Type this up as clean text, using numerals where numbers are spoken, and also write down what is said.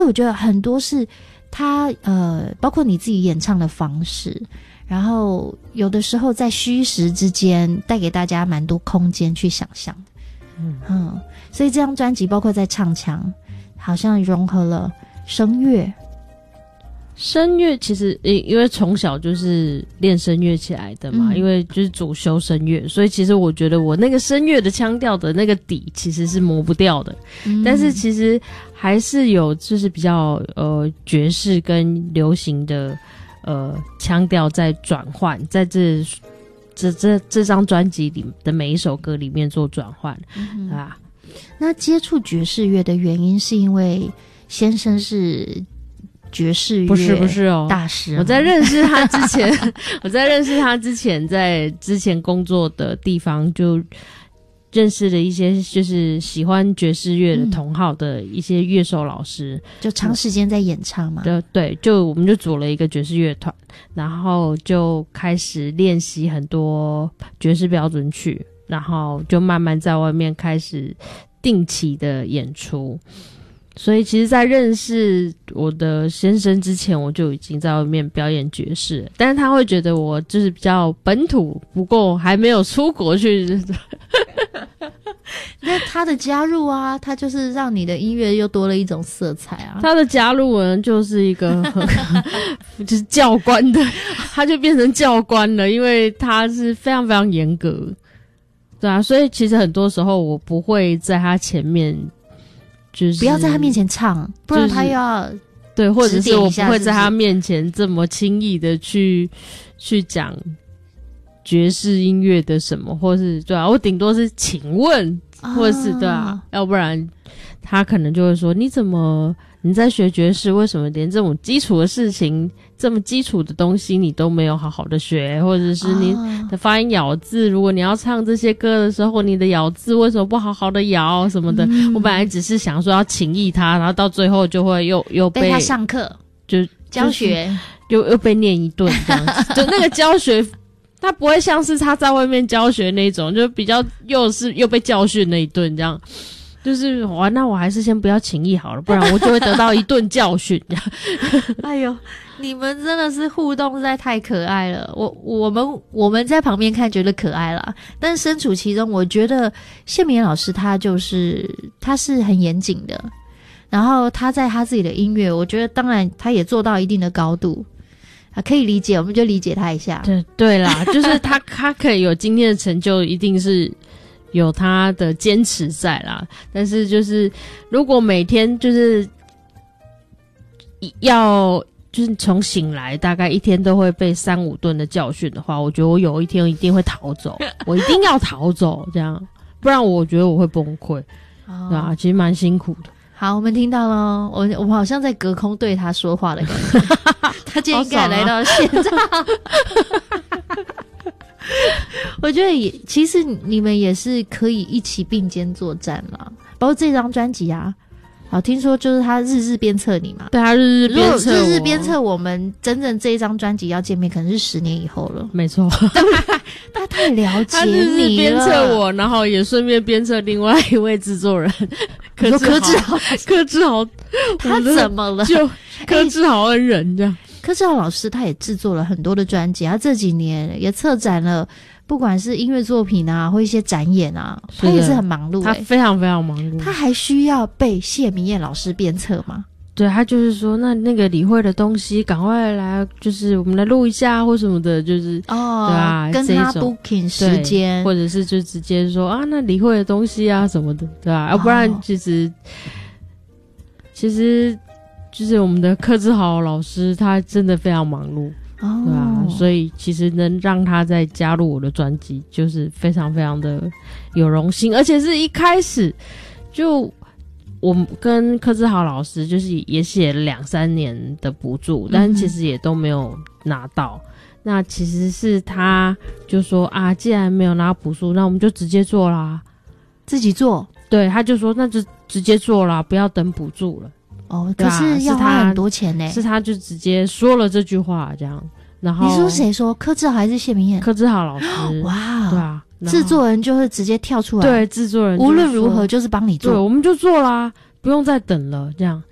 我觉得很多是他包括你自己演唱的方式，然后有的时候在虚实之间带给大家蛮多空间去想象的。所以这张专辑包括在唱腔好像融合了声乐。 声乐其实因为从小就是练声乐起来的嘛，因为就是主修声乐，所以其实我觉得我那个声乐的腔调的那个底其实是磨不掉的。但是其实还是有就是比较爵士跟流行的腔调在转换，在这张专辑里的每一首歌里面做转换。 那接触爵士乐的原因是因为先生是爵士乐不是哦， 大师。 我在认识他之前，在之前工作的地方就认识了一些就是喜欢爵士乐的同好的一些乐手老师， 就长时间在演唱嘛。 对，就我们就组了一个爵士乐团，然后就开始练习很多爵士标准曲，然后就慢慢在外面开始定期的演出。所以其实在认识我的先生之前，我就已经在外面表演爵士，但是他会觉得我就是比较本土，不过还没有出国去。 那他的加入啊，他就是让你的音乐又多了一种色彩啊。 他的加入呢，就是一个就是教官的，他就变成教官了，因为他是非常非常严格。对啊，所以其实很多时候我不会在他前面，就是不要在他面前唱，不然他又要对，或者是我不会在他面前这么轻易的去讲爵士音乐的什么，或是对啊，我顶多是请问，或者是对啊，要不然他可能就会说你在学爵士，为什么连这种基础的事情，这么基础的东西你都没有好好的学，或者是你的发音咬字，如果你要唱这些歌的时候，你的咬字为什么不好好的咬什么的。我本来只是想说要请益他，然后到最后就会又被他上课就教学又被念一顿这样子。就那个教学他不会像是他在外面教学那种，就比较又被教训那一顿这样。就是那我还是先不要情谊好了，不然我就会得到一顿教训。 哎呦，你们真的是互动实在太可爱了。我们在旁边看觉得可爱啦，但身处其中，我觉得谢明老师他是很严谨的，然后他在他自己的音乐，我觉得当然他也做到一定的高度。可以理解，我们就理解他一下。 对啦，就是他可以有今天的成就，一定是有他的坚持在啦。但是就是如果每天就是就是从醒来大概一天都会被3-5顿的教训的话，我觉得我有一天一定会逃走，我一定要逃走，这样不然我觉得我会崩溃。对啊，其实蛮辛苦的。好， 我们听到了，我们好像在隔空对他说话的感觉。他今天应该来到现场。我觉得其实你们也是可以一起并肩作战啦，包括这张专辑啊。好，听说就是他日日鞭策你嘛。 对，他日日鞭策我。 日日鞭策我们，真正这一张专辑要见面，可能是10年以后了。 没错， 他太了解你了。他日日鞭策我，然后也顺便鞭策另外一位制作人柯志豪， 他怎么了？ 就柯志豪恩人这样。 柯志豪老师他也制作了很多的专辑，他这几年也策展了。不管是音乐作品啊，或一些展演啊，他也是很忙碌。 他非常非常忙碌。 他还需要被谢明燕老师鞭策吗？ 对，他就是说，那个理会的东西，赶快来，就是我们来录一下或什么的，就是对啊， 跟他 booking 时间， 或者是就直接说啊，那理会的东西啊什么的，对吧？要不然其实就是我们的柯志豪老师，他真的非常忙碌。对啊，所以其实能让他再加入我的专辑，就是非常非常的有荣幸，而且是一开始就我跟柯志豪老师就是也写了2-3年的补助，但其实也都没有拿到。那其实是他就说啊，既然没有拿到补助，那我们就直接做啦， 自己做。 对，他就说那就直接做啦，不要等补助了。 可是要花很多钱呢。 是他就直接说了这句话这样。然后你说谁说？柯志豪还是谢明燕？ 柯志豪老师。 哇， 对啊， 制作人就会直接跳出来。 对，制作人无论如何就是帮你做。 对，我们就做啦，不用再等了这样。